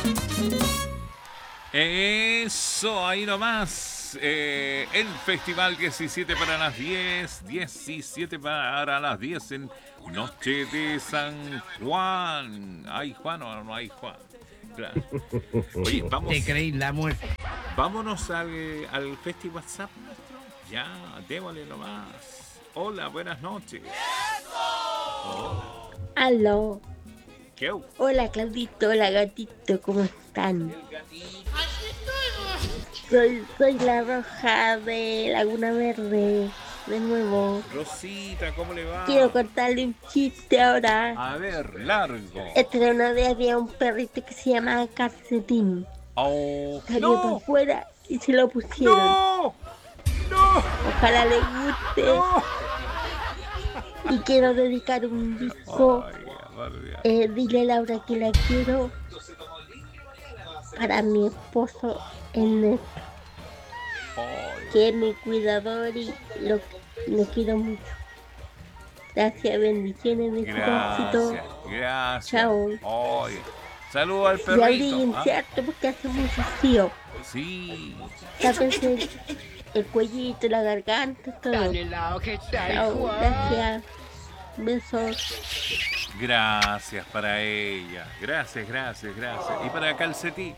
Eso, ahí nomás. El festival 17 para las 10, 17 para las 10 en Noche de San Juan. ¿Hay Juan o no hay Juan? Claro. Oye, vamos. Te creí la muerte. Vámonos al Festi WhatsApp nuestro. Ya, démosle nomás. Hola, buenas noches. Hola. Aló. ¿Qué? Hola, Claudito. Hola, gatito. ¿Cómo están? El gatito. Soy la Roja de Laguna Verde. De nuevo. Rosita, ¿cómo le va? Quiero contarle un chiste ahora. A ver, largo. Una vez había un perrito que se llamaba Calcetín. Oh, Salió no. para afuera y se lo pusieron. ¡No! ¡No! Ojalá le guste. ¡No! Y quiero dedicar un disco. Ay, Dile a Laura que la quiero. Para mi esposo, el Néstor. Que es mi cuidador y lo quiero mucho. Gracias, bendiciones, éxito. Gracias. Chao. Oye, saludos al Y perrito. abriguen, ¿cierto? Porque hace mucho frío. Sí. Tápense el cuellito, la garganta, todo. Chao, gracias. Besos. Gracias para ella. Gracias. Y para Calcetín.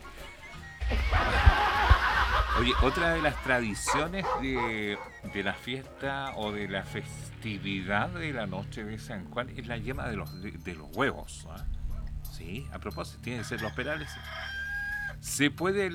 Oye, otra de las tradiciones de la fiesta o de la festividad de la noche de San Juan es la yema de los huevos. ¿Eh? Sí, a propósito, tienen que ser los perales. Se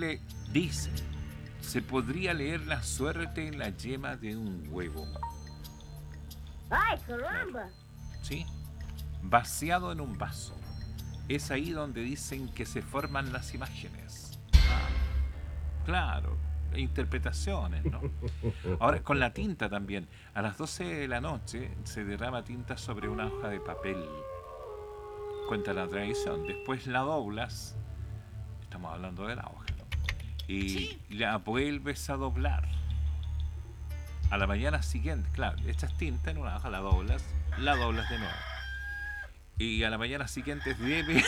podría leer la suerte en la yema de un huevo. ¡Ay, caramba! Sí, vaciado en un vaso. Es ahí donde dicen que se forman las imágenes. Claro, interpretaciones, ¿no? Ahora, con la tinta también. A las 12 de la noche se derrama tinta sobre una hoja de papel. Cuenta la tradición. Después la doblas. Estamos hablando de la hoja, ¿no? Y la vuelves a doblar. A la mañana siguiente, claro, echas tinta en una hoja, la doblas de nuevo. Y a la mañana siguiente debes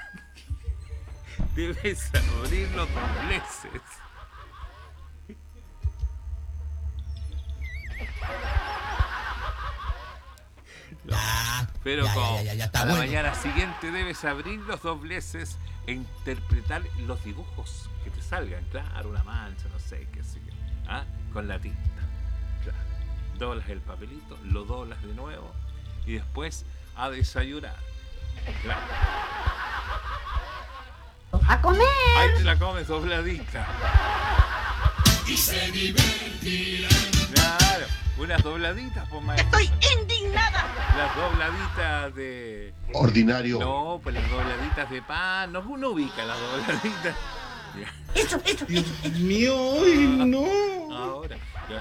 abrir los dobleces. No, pero ya, está a la bueno. mañana siguiente debes abrir los dobleces e interpretar los dibujos que te salgan. Claro, una mancha, no sé, qué sé yo. ¿Ah? Con la tinta. Claro. Doblas el papelito, lo doblas de nuevo y después a desayunar. Claro. ¡A comer! Ahí te la comes dobladita. Y se divertirán. Claro, unas dobladitas, pues maestro. ¡Estoy indignada! Las dobladitas de... Ordinario. No, pues las dobladitas de pan. No, uno ubica las dobladitas. Ya. ¡Eso! Dios mío, ay, no. Ahora. Ya.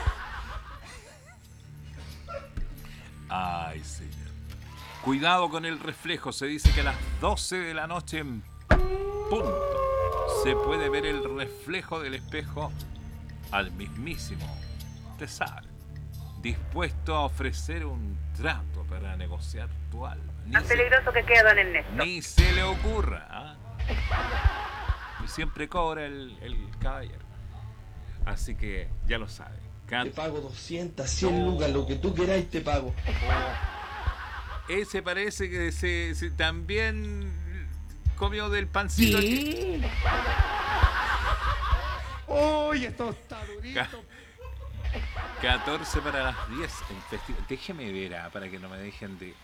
Ay, señor. Cuidado con el reflejo. Se dice que a las 12 de la noche en punto se puede ver el reflejo del espejo al mismísimo Tesal, dispuesto a ofrecer un trato para negociar tu alma. Más peligroso que queda, don Ernesto. Ni se le ocurra. ¿Ah? Siempre cobra el caballero. Así que ya lo sabe. Te pago 200, 100 lucas, lo que tú queráis te pago. Ese parece que se también comió del pancito. Sí. ¡Uy, esto está durito! 14 para las 10 en festival. Déjeme ver, para que no me dejen de...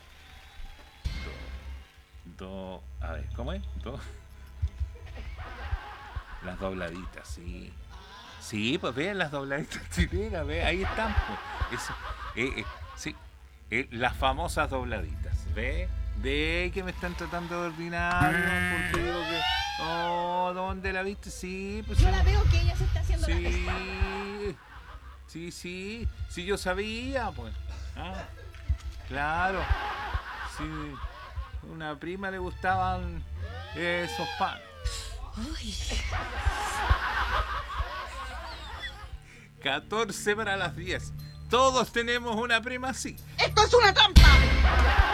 A ver, ¿cómo es? Las dobladitas, sí. Sí, pues vean las dobladitas chilenas, ve, ahí están. Pues. Eso, sí, las famosas dobladitas, ve que me están tratando de ordinario, porque digo que... Oh, ¿dónde la viste? Sí, pues... Yo la veo que ella se está haciendo la pesada. Sí, yo sabía, pues. Ah, claro. Sí, una prima le gustaban esos panes. Uy. 14 para las 10. Todos tenemos una prima así. ¡Esto es una trampa!